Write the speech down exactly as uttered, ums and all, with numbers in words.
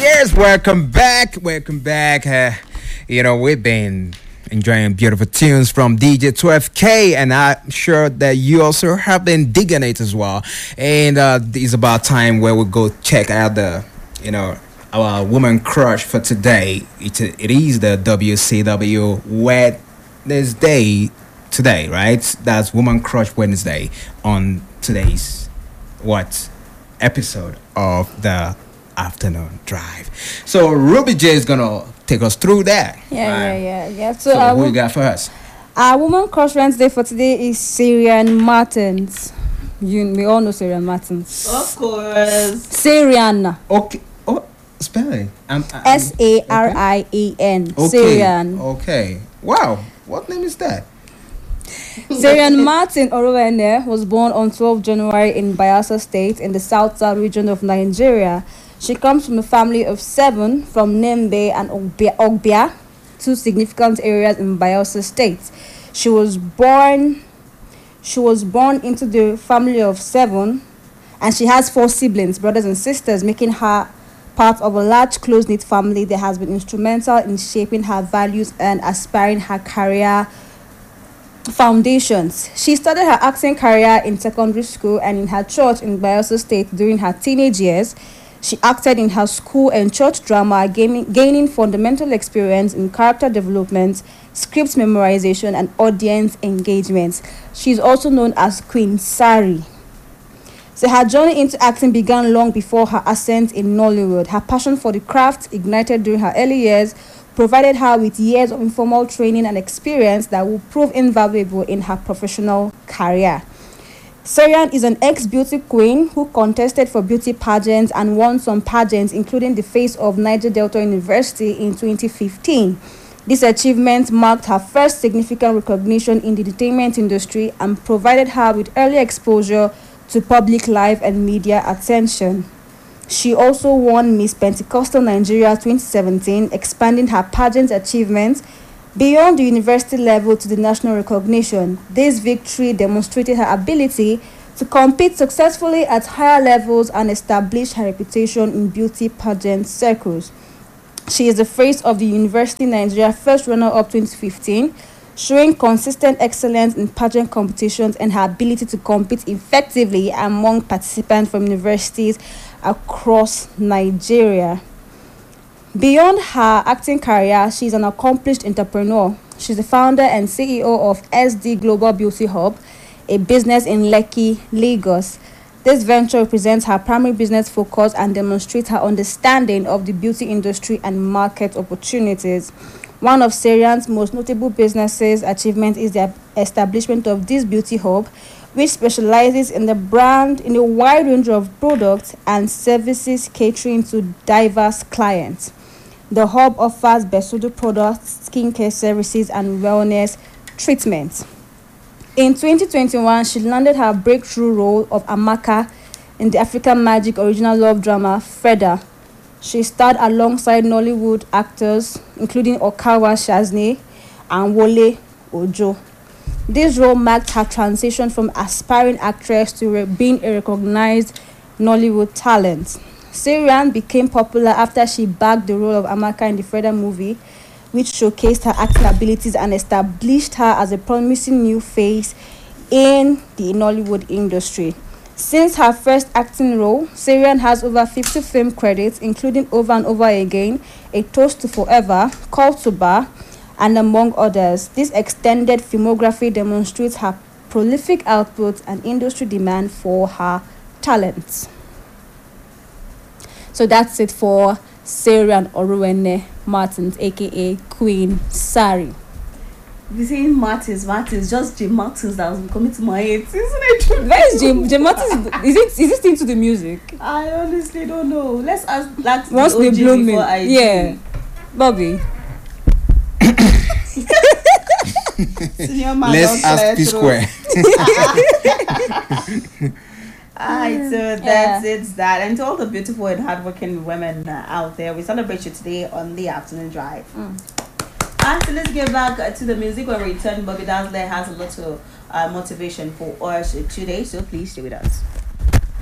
Yes, welcome back. Welcome back. Uh, you know, we've been enjoying beautiful tunes from D J twelve K, and I'm sure that you also have been digging it as well. And uh, it's about time where we go check out the, you know, our woman crush for today. It, it is the W C W Wednesday today, right? That's Woman Crush Wednesday on today's what episode of the afternoon drive. So Ruby J is gonna take us through that. Yeah, right? yeah, yeah, yeah. So, So uh, who you got for us? our woman crush Wednesday for today is Syrian Martins. You, we all know Syrian Martins. Of course. Syrian. Okay. Oh, spelling. I'm, I'm, S A R I E N. Okay. Syrian. Okay. Wow. What name is that? Syrian Martin Oruwene was born on twelfth of January in Bayelsa State in the south-south region of Nigeria. She comes from a family of seven from Nembe and Ogbia, Ogbia, two significant areas in Bayelsa State. She was born she was born into the family of seven, and she has four siblings, brothers and sisters, making her part of a large close-knit family that has been instrumental in shaping her values and aspiring her career foundations. She started her acting career in secondary school and in her church in Bayelsa State during her teenage years. She acted in her school and church drama, gaining, gaining fundamental experience in character development, script memorization, and audience engagement. She is also known as Queen Sari. So her journey into acting began long before her ascent in Nollywood. Her passion for the craft, ignited during her early years, provided her with years of informal training and experience that will prove invaluable in her professional career. Syrian is an ex-beauty queen who contested for beauty pageants and won some pageants, including the Face of Niger Delta University in twenty fifteen. This achievement marked her first significant recognition in the entertainment industry and provided her with early exposure to public life and media attention. She also won Miss Pentecostal Nigeria twenty seventeen, expanding her pageant achievements beyond the university level to the national recognition. This victory demonstrated her ability to compete successfully at higher levels and establish her reputation in beauty pageant circles. She is the face of the University Nigeria First Runner-Up twenty fifteen, showing consistent excellence in pageant competitions and her ability to compete effectively among participants from universities across Nigeria. Beyond her acting career, she is an accomplished entrepreneur. She's the founder and C E O of S D Global Beauty Hub, a business in Lekki, Lagos. This venture represents her primary business focus and demonstrates her understanding of the beauty industry and market opportunities. One of Syrian's most notable businesses achievement is the establishment of this beauty hub, which specializes in the brand in a wide range of products and services catering to diverse clients. The hub offers Besudu products, skincare services, and wellness treatments. In twenty twenty-one, she landed her breakthrough role of Amaka in the African Magic original love drama Freda. She starred alongside Nollywood actors including Okawa Shazni and Wole Ojo. This role marked her transition from aspiring actress to re- being a recognized Nollywood talent. Syrian became popular after she bagged the role of Amaka in the Freda movie, which showcased her acting abilities and established her as a promising new face in the Nollywood industry. Since her first acting role, Syrian has over fifty film credits, including Over and Over Again, A Toast to Forever, Call to Bar, and among others. This extended filmography demonstrates her prolific output and industry demand for her talents. So that's it for Syrian Oruwene Martins, aka Queen Sari. We saying Martins, Martins, just Jim Martins that was coming to my head. Isn't it? Where is Jim? Jim Martins? Is it? Is it into the music? I honestly don't know. Let's ask. Let's Once they blow me, yeah, Bobby. Let's ask P Square. Alright, so that's yeah. it. That and to all the beautiful and hardworking women uh, out there, we celebrate you today on the afternoon drive. Mm. And so let's get back uh, to the music. When we return, Bobby Dazzler has a lot of uh, motivation for us today, so please stay with us.